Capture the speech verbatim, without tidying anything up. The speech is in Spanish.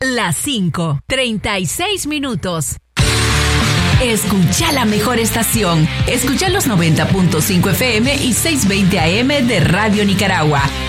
Las cinco, treinta y seis minutos. Escucha la mejor estación. Escucha los noventa punto cinco F M y seiscientos veinte A M de Radio Nicaragua.